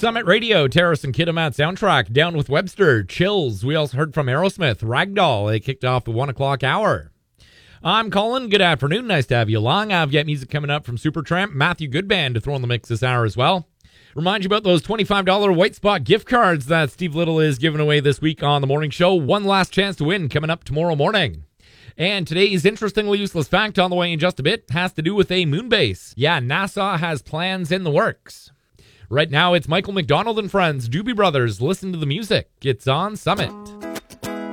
Summit Radio, Terrace and Kiddermat soundtrack, Down with Webster, Chills. We also heard from Aerosmith, Ragdoll. They kicked off the 1 o'clock hour. I'm Colin. Good afternoon. Nice to have you along. I've got music coming up from Supertramp, Matthew Goodband to throw in the mix this hour as well. Remind you about those $25 White Spot gift cards that Steve Little is giving away this week on the morning show. One last chance to win coming up tomorrow morning. And today's interestingly useless fact on the way in just a bit has to do with a moon base. Yeah, NASA has plans in the works. Right now, it's Michael McDonald and friends, Doobie Brothers. Listen to the music. It's on Summit.